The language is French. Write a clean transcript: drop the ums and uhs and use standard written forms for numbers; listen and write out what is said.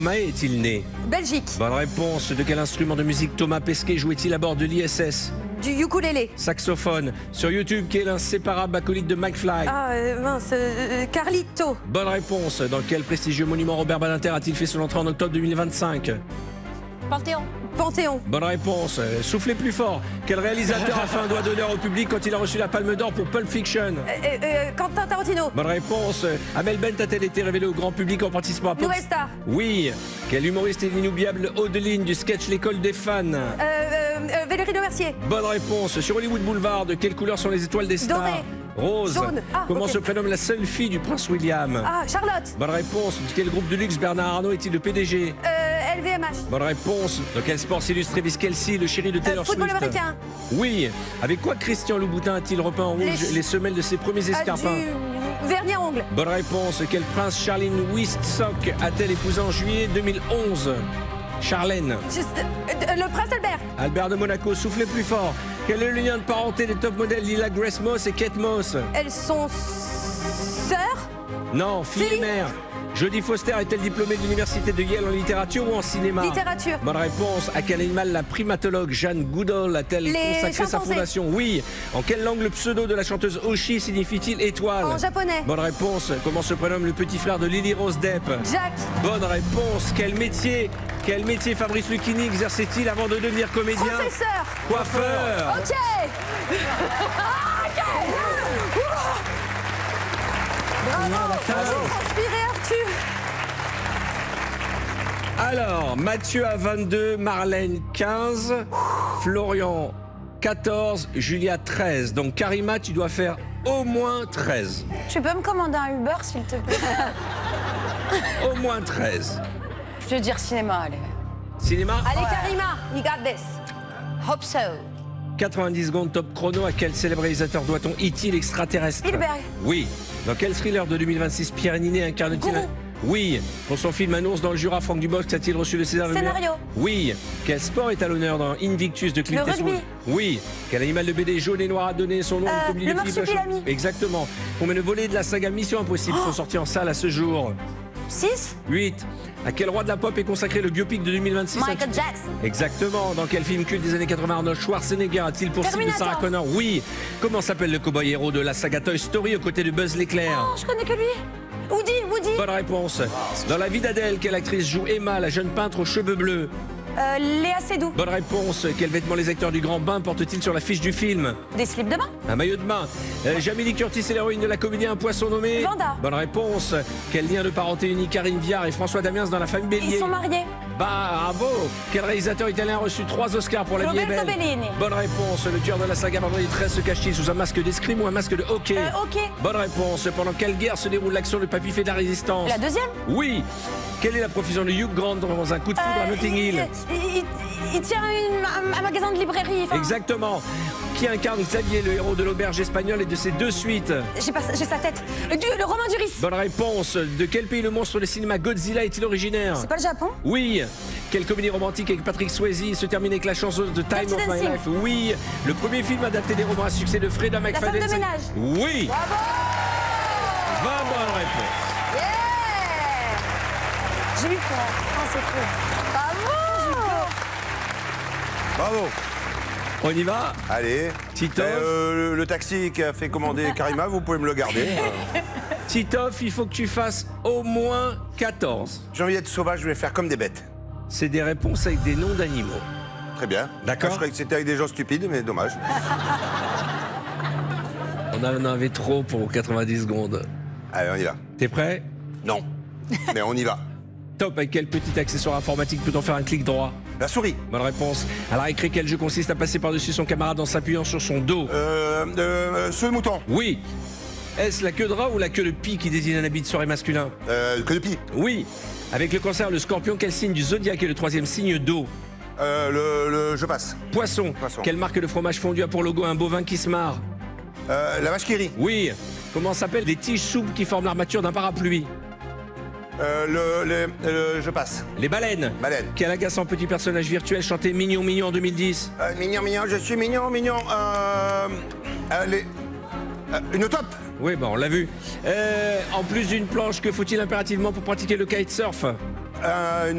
Thomas est-il né? Belgique. Bonne réponse. De quel instrument de musique Thomas Pesquet jouait-il à bord de l'ISS? Du ukulélé. Saxophone. Sur YouTube, quel est l'inséparable acolyte de McFly? Carlito. Bonne réponse. Dans quel prestigieux monument Robert Badinter a-t-il fait son entrée en octobre 2025? Panthéon. Panthéon. Bonne réponse. Soufflez plus fort. Quel réalisateur a fait un doigt d'honneur au public quand il a reçu la Palme d'Or pour Pulp Fiction? Quentin Tarantino. Bonne réponse. Amel Bent a-t-elle été révélée au grand public en participant à Pop... Nouvelle Star. Oui. Quel humoriste est l'inoubliable Odeline du sketch L'école des fans? Valérie Lemercier. Bonne réponse. Sur Hollywood Boulevard, de quelle couleur sont les étoiles des stars? Doré. Rose. Jaune. Ah, Comment ok. se prénomme la seule fille du prince William? Charlotte. Bonne réponse. De quel groupe de luxe Bernard Arnault est-il le PDG? LVMH. Bonne réponse. Dans quel sport s'illustre Travis Kelce, le chéri de Taylor Football Swift? américain. Oui. Avec quoi Christian Louboutin a-t-il repeint en rouge les semelles de ses premiers escarpins? Du vernis à ongles. Bonne réponse. Quel prince Charlene Wittsock a-t-elle épousé en juillet 2011? Charlène. Le prince Albert. Albert de Monaco, soufflez plus fort. Quel est le lien de parenté des top modèles Lila Grace Moss et Kate Moss? Elles sont sœurs. Non, fille et mère. Jodie Foster est-elle diplômée de l'université de Yale en littérature ou en cinéma? Littérature. Bonne réponse. À quel animal la primatologue Jeanne Goodall a-t-elle consacré sa chimpanzés. fondation? Oui. En quelle langue le pseudo de la chanteuse Oshi signifie-t-il étoile? En japonais. Bonne réponse. Comment se prénomme le petit frère de Lily Rose Depp? Jack. Bonne réponse. Quel métier Fabrice Lucchini exerçait-il avant de devenir comédien? Professeur. Coiffeur. Ok. Ok. Bravo. Transpiré, Arthur. Alors, Mathieu a 22, Marlène 15, Florian 14, Julia 13. Donc Karima, tu dois faire au moins 13. Tu peux me commander un Uber, s'il te plaît? Au moins 13. Je veux dire cinéma, allez. Cinéma? Allez, Ouais. Karima, you got this. Hope so. 90 secondes top chrono. À quel célèbre réalisateur doit-on E.T. l'extraterrestre? Spielberg. Oui. Dans quel thriller de 2026 Pierre Ninet incarne-t-il Gourou. Oui. Pour son film Annonce dans le Jura, Franck Dubosc a-t-il reçu le César? Scénario. Oui. Quel sport est à l'honneur dans Invictus de Clint Le Eastwood? rugby. Oui. Quel animal de BD jaune et noir a donné son nom à une comédie le de Philippe marsupilami. Lachaud? Exactement. Combien de volets de la saga Mission Impossible sont sortis en salle à ce jour? 6. 8. À quel roi de la pop est consacré le biopic de 2026? Michael Jackson. Exactement. Dans quel film culte des années 80 Arnold Schwarzenegger a-t-il pour cible Terminator. Sarah Connor? Oui. Comment s'appelle le cow-boy héros de la saga Toy Story aux côtés de Buzz l'éclair? Oh, je connais que lui. Woody. Bonne réponse. Dans La vie d'Adèle, quelle actrice joue Emma, la jeune peintre aux cheveux bleus? Léa Seydoux. Bonne réponse. Quels vêtements les acteurs du Grand Bain portent-ils sur l'affiche du film? Des slips de bain. Un maillot de bain. Jamie Lee Curtis est l'héroïne de la comédie Un poisson nommé? Vanda. Bonne réponse. Quel lien de parenté unit Karine Viard et François Damiens dans La famille Bélier? Ils sont mariés. Bravo. Quel réalisateur italien a reçu 3 Oscars pour La vie est Roberto belle? Bellini. Bonne réponse. Le tueur de la saga Vendredi 13 se cache-t-il sous un masque d'escrime ou un masque de hockey? Ok. Bonne réponse. Pendant quelle guerre se déroule l'action de Papy fait de la résistance? La deuxième. Oui. Quelle est la profession de Hugh Grant dans Un coup de foudre à Notting Hill? Il tient un magasin de librairie. Enfin, Exactement. Qui incarne Xavier, le héros de l'auberge espagnole et de ses 2 suites? J'ai sa tête. Le Romain Duris. Bonne réponse. De quel pays le monstre de cinéma Godzilla est-il originaire? C'est pas le Japon? Oui. Quelle comédie romantique avec Patrick Swayze se termine avec la chanson de Time Dirty of My Dancing. Life? Oui. Le premier film adapté des romans à succès de Freda La McFadden. femme de ménage. Oui. Bravo. 20 bonnes réponses. Yeah. J'ai eu peur. Oh, c'est cool. Bravo. Bravo. On y va? Allez. Titoff. Le taxi qui a fait commander Karima, vous pouvez me le garder. Titoff, il faut que tu fasses au moins 14. J'ai envie d'être sauvage, je vais faire comme des bêtes. C'est des réponses avec des noms d'animaux. Très bien. D'accord. Je croyais que c'était avec des gens stupides, mais dommage. On en avait trop pour 90 secondes. Allez, on y va. T'es prêt? Non. Mais on y va. Top, avec quel petit accessoire informatique peut-on faire un clic droit? La souris. Bonne réponse. À la récré, quel jeu consiste à passer par-dessus son camarade en s'appuyant sur son dos? Ce mouton. Oui. Est-ce la queue de rat ou la queue de pie qui désigne un habit de soirée masculin? Que de pie. Oui. Avec le cancer, le scorpion, quel signe du zodiaque est le 3e signe d'eau? Je passe. Poisson. Poisson. Quelle marque de fromage fondu a pour logo un bovin qui se marre? La vache qui rit. Oui. Comment s'appellent les tiges souples qui forment l'armature d'un parapluie? Je passe. Les baleines. Baleine. Quel agaçant petit personnage virtuel chantait Mignon Mignon en 2010? Mignon, mignon, je suis mignon, mignon. Une top. Oui, bon, on l'a vu. En plus d'une planche, que faut-il impérativement pour pratiquer le kitesurf? une